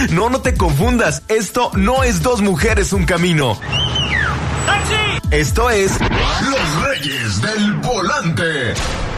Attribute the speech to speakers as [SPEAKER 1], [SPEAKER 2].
[SPEAKER 1] No te confundas. Esto no es Dos Mujeres, un Camino.
[SPEAKER 2] ¡Taxi!
[SPEAKER 1] Esto es
[SPEAKER 3] Los Reyes del Volante.